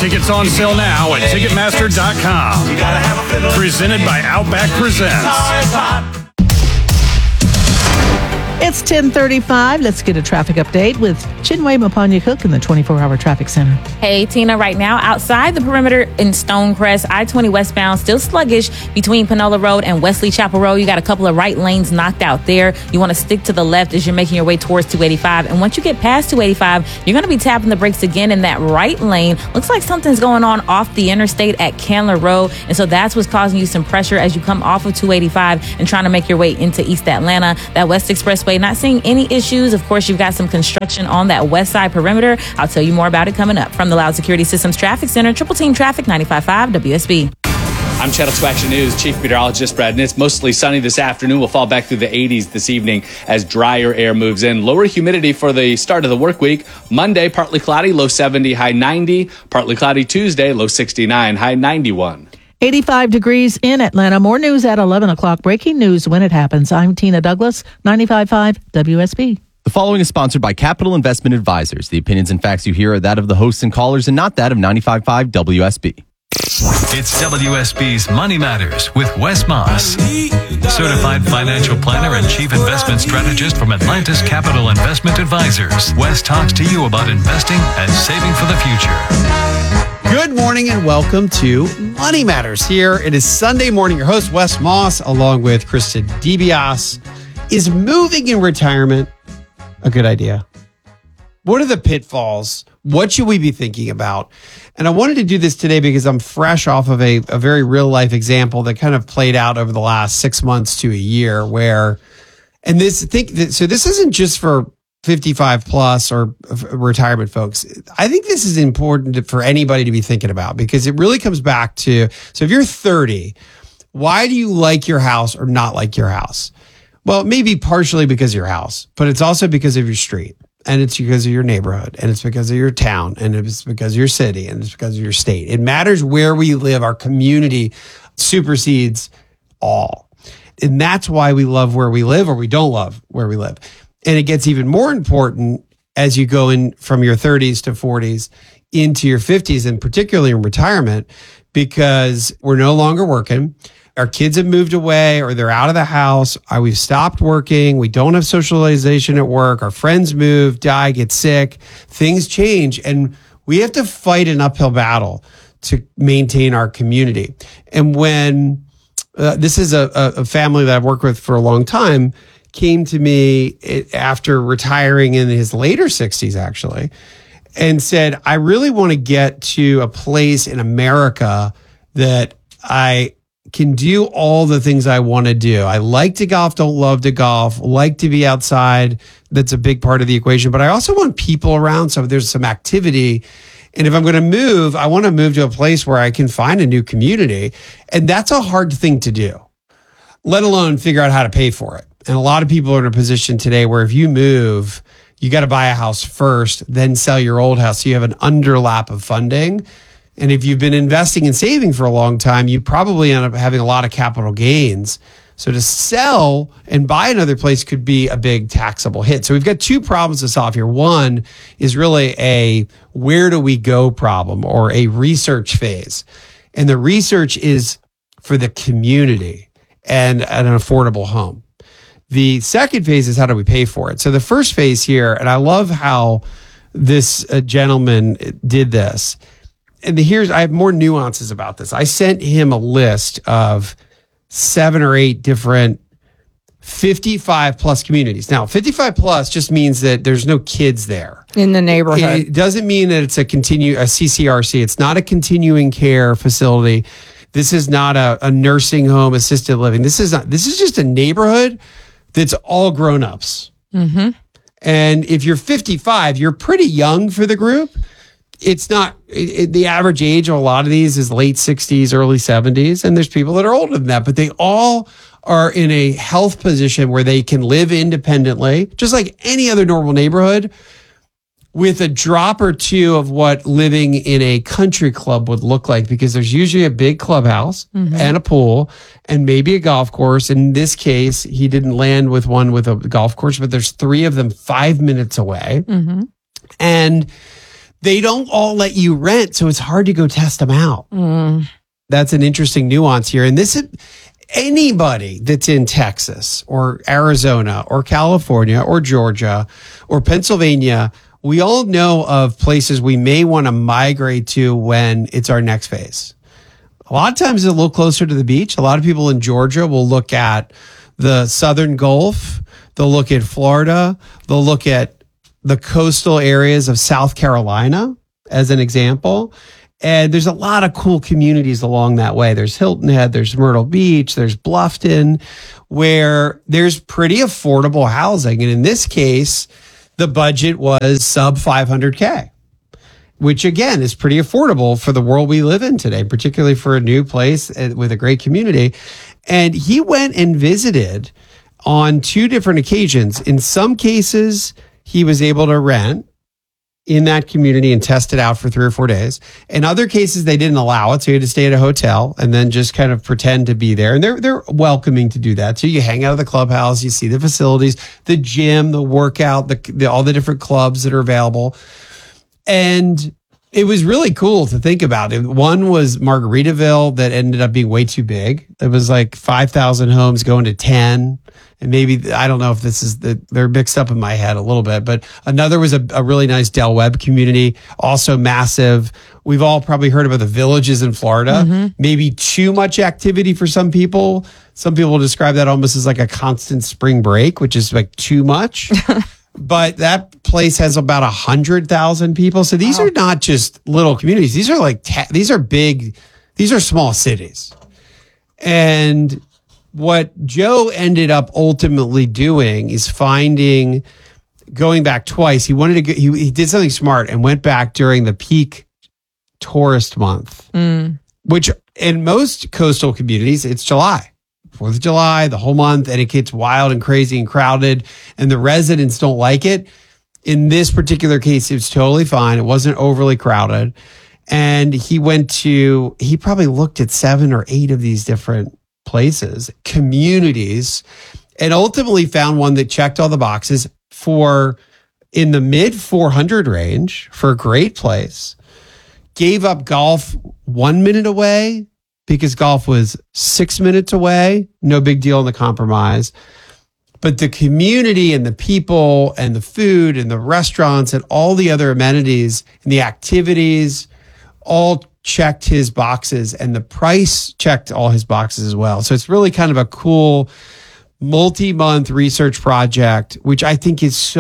Tickets on sale now at Ticketmaster.com. Presented by Outback Presents. It's 10:35. Let's get a traffic update with Chinwe Mapanya-Cook in the 24-hour traffic center. Hey, Tina, right now, outside the perimeter in Stonecrest, I-20 westbound, still sluggish between Panola Road and Wesley Chapel Road. You got a couple of right lanes knocked out there. You want to stick to the left as you're making your way towards 285. And once you get past 285, you're going to be tapping the brakes again in that right lane. Looks like something's going on off the interstate at Candler Road. And so that's what's causing you some pressure as you come off of 285 and trying to make your way into East Atlanta. That West Expressway, not seeing any issues. Of course, you've got some construction on that west side perimeter. I'll tell you more about it coming up. From the Loud Security Systems Traffic Center, Triple Team Traffic 95.5 WSB. I'm Channel 2 Action News Chief Meteorologist Brad Nitz. Mostly sunny this afternoon. We'll fall back through the 80s this evening as drier air moves in. Lower humidity for the start of the work week. Monday, partly cloudy, low 70, high 90. Partly cloudy Tuesday, low 69, high 91. 85 degrees in Atlanta. More news at 11 o'clock. Breaking news when it happens. I'm Tina Douglas, 95.5 WSB. The following is sponsored by Capital Investment Advisors. The opinions and facts you hear are that of the hosts and callers and not that of 95.5 WSB. It's WSB's Money Matters with Wes Moss, certified financial planner and chief investment strategist from Atlantis Capital Investment Advisors. Wes talks to you about investing and saving for the future. Good morning and welcome to Money Matters. Here it is Sunday morning. Your host, Wes Moss, along with Krista DiBiase. Is moving in retirement a good idea? What are the pitfalls? What should we be thinking about? And I wanted to do this today because I'm fresh off of a very real life example that kind of played out over the last 6 months to a year so this isn't just for 55 plus or retirement folks. I think this is important for anybody to be thinking about because it really comes back to, so if you're 30, why do you like your house or not like your house? Well, it may be partially because of your house, but it's also because of your street, and it's because of your neighborhood, and it's because of your town, and it's because of your city, and it's because of your state. It matters where we live. Our community supersedes all. And that's why we love where we live or we don't love where we live. And it gets even more important as you go in from your 30s to 40s into your 50s, and particularly in retirement, because we're no longer working. Our kids have moved away or they're out of the house. We've stopped working. We don't have socialization at work. Our friends move, die, get sick. Things change. And we have to fight an uphill battle to maintain our community. And when this is a family that I've worked with for a long time, came to me after retiring in his later 60s, actually, and said, I really want to get to a place in America that I can do all the things I want to do. I like to golf, don't love to golf, like to be outside. That's a big part of the equation. But I also want people around, so there's some activity. And if I'm going to move, I want to move to a place where I can find a new community. And that's a hard thing to do, let alone figure out how to pay for it. And a lot of people are in a position today where if you move, you got to buy a house first, then sell your old house. So you have an underlap of funding. And if you've been investing and saving for a long time, you probably end up having a lot of capital gains. So to sell and buy another place could be a big taxable hit. So we've got two problems to solve here. One is really a where do we go problem or a research phase. And the research is for the community and an affordable home. The second phase is how do we pay for it? So the first phase here, and I love how this gentleman did this. And I have more nuances about this. I sent him a list of 7 or 8 different 55 plus communities. Now, 55 plus just means that there's no kids there in the neighborhood. It doesn't mean that it's a CCRC. It's not a continuing care facility. This is not a nursing home, assisted living. This is just a neighborhood that's all grown-ups. Mm-hmm. And if you're 55, you're pretty young for the group. It's not, the average age of a lot of these is late 60s, early 70s. And there's people that are older than that, but they all are in a health position where they can live independently, just like any other normal neighborhood, with a drop or two of what living in a country club would look like, because there's usually a big clubhouse and a pool and maybe a golf course. In this case, he didn't land with one with a golf course, but there's 3 of them 5 minutes away. Mm-hmm. And they don't all let you rent, so it's hard to go test them out. That's an interesting nuance here. And this is anybody that's in Texas or Arizona or California or Georgia or Pennsylvania, we all know of places we may want to migrate to when it's our next phase. A lot of times it's a little closer to the beach. A lot of people in Georgia will look at the Southern Gulf. They'll look at Florida. They'll look at the coastal areas of South Carolina as an example. And there's a lot of cool communities along that way. There's Hilton Head, there's Myrtle Beach, there's Bluffton, where there's pretty affordable housing. And in this case, the budget was sub $500K, which again is pretty affordable for the world we live in today, particularly for a new place with a great community. And he went and visited on 2 different occasions. In some cases, he was able to rent in that community and test it out for 3 or 4 days. In other cases, they didn't allow it. So you had to stay at a hotel and then just kind of pretend to be there. And they're welcoming to do that. So you hang out at the clubhouse, you see the facilities, the gym, the workout, all the different clubs that are available. And it was really cool to think about. One was Margaritaville that ended up being way too big. It was like 5,000 homes going to 10. And maybe, I don't know if this is they're mixed up in my head a little bit, but another was a really nice Del Webb community, also massive. We've all probably heard about the Villages in Florida. Maybe too much activity for some people. Some people describe that almost as like a constant spring break, which is like too much. But that place has about 100,000 people. So these are not just little communities. These are these are big, these are small cities. And what Joe ended up ultimately doing is going back twice. He wanted to he did something smart and went back during the peak tourist month, which in most coastal communities, it's July. 4th of July, the whole month, and it gets wild and crazy and crowded, and the residents don't like it. In this particular case, it was totally fine. It wasn't overly crowded. And he probably looked at 7 or 8 of these different places, communities, and ultimately found one that checked all the boxes for in the mid 400 range for a great place. Gave up golf 1 minute away, because golf was 6 minutes away. No big deal in the compromise. But the community and the people and the food and the restaurants and all the other amenities and the activities all checked his boxes, and the price checked all his boxes as well. So it's really kind of a cool multi-month research project, which I think is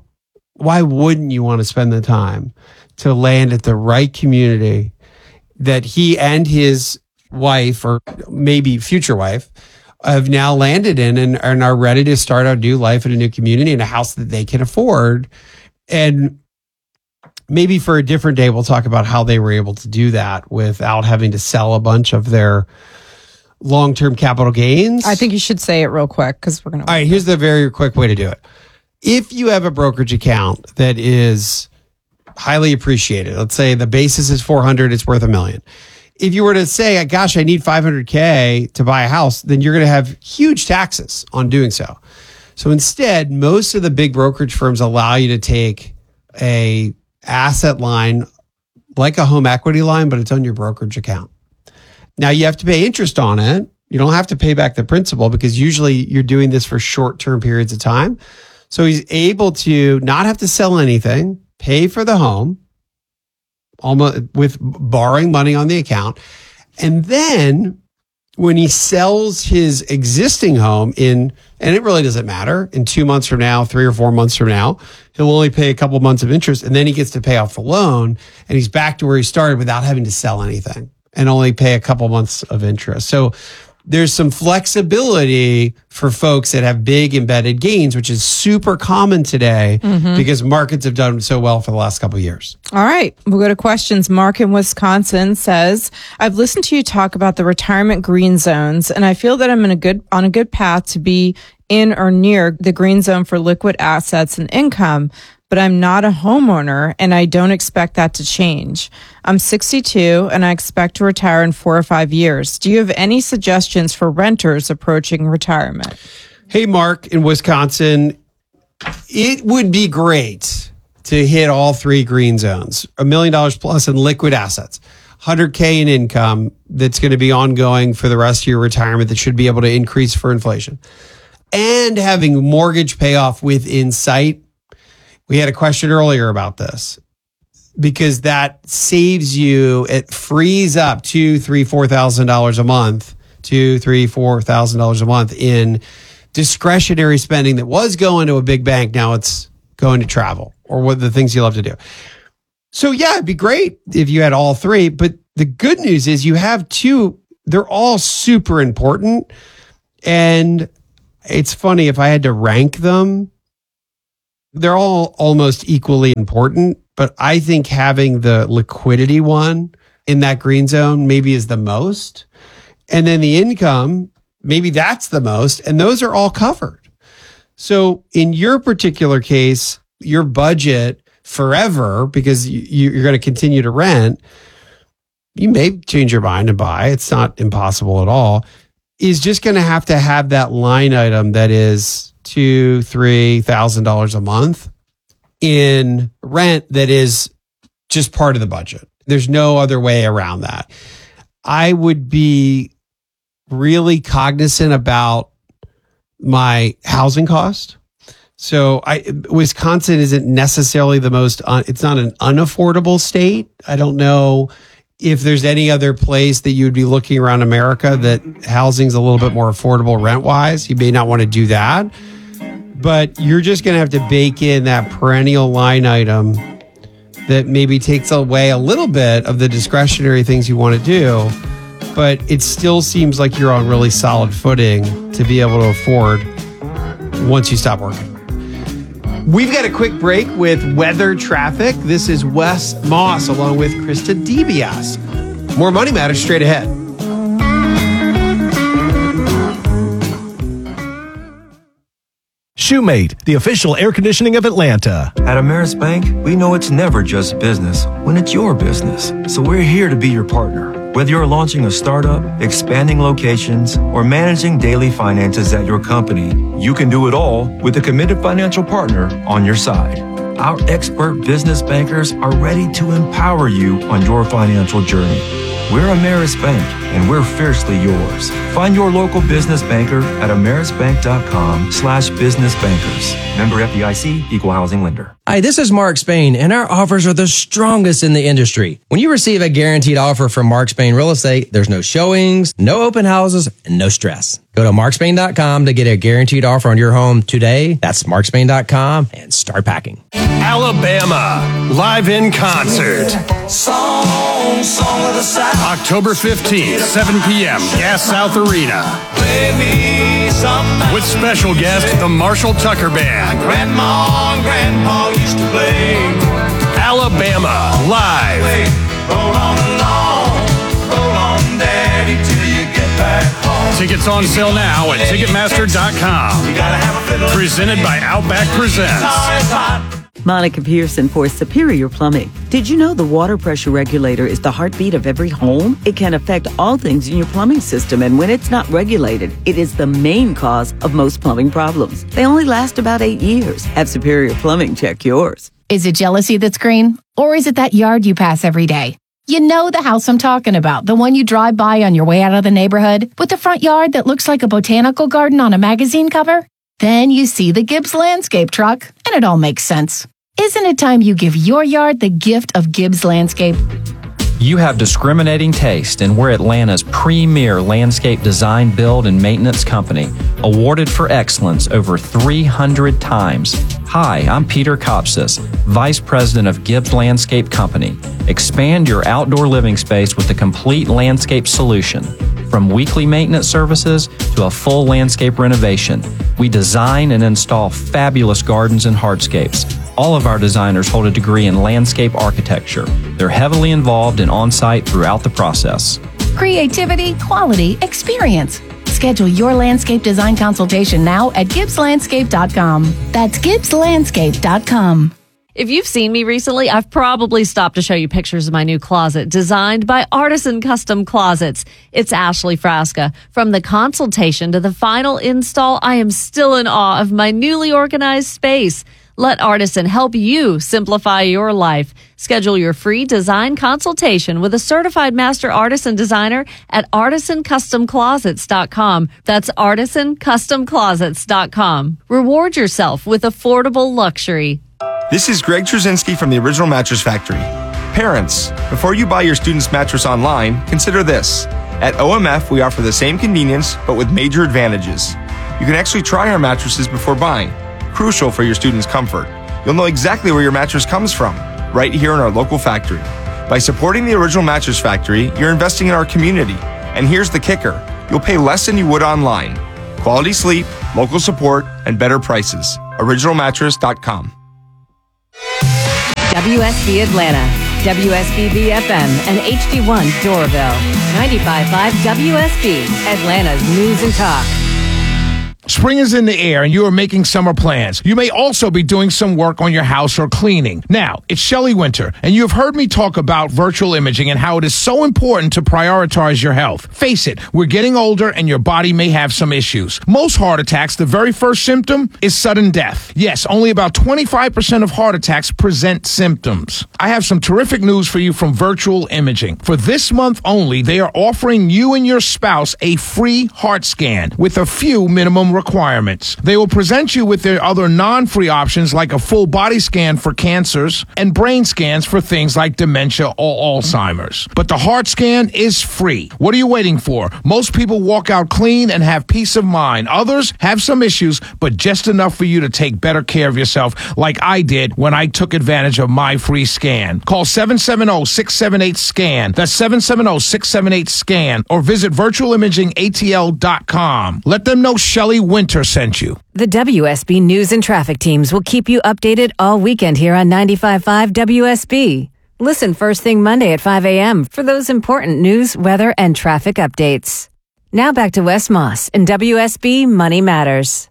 why wouldn't you want to spend the time to land at the right community that he and his wife, or maybe future wife, have now landed in and are ready to start a new life in a new community in a house that they can afford. And maybe for a different day, we'll talk about how they were able to do that without having to sell a bunch of their long-term capital gains. I think you should say it real quick because we're going to. All right, here's the very quick way to do it. If you have a brokerage account that is highly appreciated, let's say the basis is 400, it's worth $1 million. If you were to say, gosh, I need 500K to buy a house, then you're going to have huge taxes on doing so. So instead, most of the big brokerage firms allow you to take a asset line like a home equity line, but it's on your brokerage account. Now you have to pay interest on it. You don't have to pay back the principal because usually you're doing this for short-term periods of time. So he's able to not have to sell anything, pay for the home, almost with borrowing money on the account. And then when he sells his existing home and it really doesn't matter, in 2 months from now, 3 or 4 months from now, he'll only pay a couple months of interest, and then he gets to pay off the loan, and he's back to where he started without having to sell anything and only pay a couple months of interest. So there's some flexibility for folks that have big embedded gains, which is super common today because markets have done so well for the last couple of years. All right, we'll go to questions. Mark in Wisconsin says, I've listened to you talk about the retirement green zones, and I feel that I'm on a good path to be in or near the green zone for liquid assets and income, but I'm not a homeowner and I don't expect that to change. I'm 62 and I expect to retire in 4 or 5 years. Do you have any suggestions for renters approaching retirement? Hey, Mark in Wisconsin, it would be great to hit all 3 green zones. $1 million plus in liquid assets, $100K in income that's going to be ongoing for the rest of your retirement that should be able to increase for inflation, and having mortgage payoff within sight. We had a question earlier about this because that saves you, it frees up $2,000, $3,000, $4,000 a month, $2,000, $3,000, $4,000 a month in discretionary spending that was going to a big bank. Now it's going to travel or what the things you love to do. So yeah, it'd be great if you had all 3, but the good news is you have 2. They're all super important. And it's funny, if I had to rank them, they're all almost equally important, but I think having the liquidity one in that green zone maybe is the most. And then the income, maybe that's the most, and those are all covered. So in your particular case, your budget forever, because you're going to continue to rent, you may change your mind and buy. It's not impossible at all. Is just going to have that line item that is $2,000-$3,000 a month in rent that is just part of the budget. There's no other way around that. I would be really cognizant about my housing cost. So Wisconsin isn't necessarily the most, it's not an unaffordable state. I don't know if there's any other place that you would be looking around America that housing's a little bit more affordable rent-wise. You may not want to do that, but you're just going to have to bake in that perennial line item that maybe takes away a little bit of the discretionary things you want to do, but it still seems like you're on really solid footing to be able to afford once you stop working. We've got a quick break with weather traffic. This is Wes Moss along with Krista DeBiase. More Money Matters straight ahead. Shoemate, the official air conditioning of Atlanta. At Ameris Bank, we know it's never just business when it's your business. So we're here to be your partner. Whether you're launching a startup, expanding locations, or managing daily finances at your company, you can do it all with a committed financial partner on your side. Our expert business bankers are ready to empower you on your financial journey. We're Ameris Bank, and we're fiercely yours. Find your local business banker at amerisbank.com/businessbankers. Member FDIC, Equal Housing Lender. Hi, this is Mark Spain, and our offers are the strongest in the industry. When you receive a guaranteed offer from Mark Spain Real Estate, there's no showings, no open houses, and no stress. Go to markspain.com to get a guaranteed offer on your home today. That's markspain.com and start packing. Alabama, live in concert. Song of the South. October 15th, 7 p.m., Gas South Arena. With special guest, the Marshall Tucker Band. Grandma and Grandpa used to play. Alabama, live. Roll on along, roll on, Daddy, till you get back home. Tickets on sale now at Ticketmaster.com. Presented by Outback Presents. Monica Pearson for Superior Plumbing. Did you know the water pressure regulator is the heartbeat of every home? It can affect all things in your plumbing system, and when it's not regulated, it is the main cause of most plumbing problems. They only last about 8 years. Have Superior Plumbing check yours. Is it jealousy that's green? Or is it that yard you pass every day? You know the house I'm talking about, the one you drive by on your way out of the neighborhood, with the front yard that looks like a botanical garden on a magazine cover? Then you see the Gibbs Landscape truck, and it all makes sense. Isn't it time you give your yard the gift of Gibbs Landscape? You have discriminating taste, and we're Atlanta's premier landscape design, build, and maintenance company, awarded for excellence over 300 times. Hi, I'm Peter Kopsis, Vice President of Gibbs Landscape Company. Expand your outdoor living space with a complete landscape solution. From weekly maintenance services to a full landscape renovation, we design and install fabulous gardens and hardscapes. All of our designers hold a degree in landscape architecture. They're heavily involved and on-site throughout the process. Creativity, quality, experience. Schedule your landscape design consultation now at GibbsLandscape.com. That's GibbsLandscape.com. If you've seen me recently, I've probably stopped to show you pictures of my new closet designed by Artisan Custom Closets. It's Ashley Frasca. From the consultation to the final install, I am still in awe of my newly organized space. Let Artisan help you simplify your life. Schedule your free design consultation with a certified master artisan designer at artisancustomclosets.com. That's artisancustomclosets.com. Reward yourself with affordable luxury. This is Greg Trzynski from the Original Mattress Factory. Parents, before you buy your student's mattress online, consider this. At OMF, we offer the same convenience, but with major advantages. You can actually try our mattresses before buying, crucial for your student's comfort. You'll know exactly where your mattress comes from, right here in our local factory. By supporting the Original Mattress Factory, you're investing in our community. And here's the kicker. You'll pay less than you would online. Quality sleep, local support, and better prices. OriginalMattress.com. WSB Atlanta, WSB FM, and HD1 Doraville. 95.5 WSB, Atlanta's News and Talk. Spring is in the air and you are making summer plans. You may also be doing some work on your house or cleaning. Now, it's Shelley Winter, and you have heard me talk about virtual imaging and how it is so important to prioritize your health. Face it, we're getting older and your body may have some issues. Most heart attacks, the very first symptom is sudden death. Yes, only about 25% of heart attacks present symptoms. I have some terrific news for you from Virtual Imaging. For this month only, they are offering you and your spouse a free heart scan with a few minimum requirements. They will present you with their other non-free options like a full body scan for cancers and brain scans for things like dementia or Alzheimer's. But the heart scan is free. What are you waiting for? Most people walk out clean and have peace of mind. Others have some issues, but just enough for you to take better care of yourself like I did when I took advantage of my free scan. Call 770-678-SCAN. That's 770-678-SCAN or visit virtualimagingatl.com. Let them know Shelley Winter sent you. The WSB News and Traffic teams will keep you updated all weekend here on 95.5 WSB. Listen first thing Monday at 5 a.m. for those important news, weather, and traffic updates. Now back to Wes Moss and WSB Money Matters.